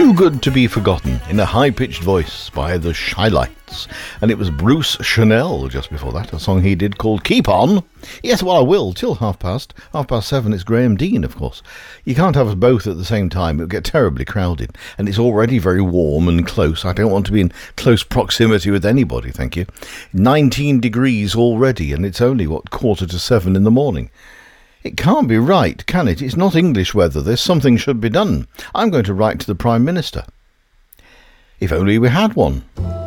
Too Good to Be Forgotten in a high-pitched voice by the Shylights. And it was Bruce Chanel just before that, a song he did called Keep On. Yes, well, I will, till 7:30 it's Graham Dean, of course. You can't have us both at the same time, it'll get terribly crowded. And it's already very warm and close. I don't want to be in close proximity with anybody, thank you. 19 degrees already, and it's only, 7:15 in the morning. It can't be right, can it? It's not English weather. There's something should be done. I'm going to write to the Prime Minister. If only we had one.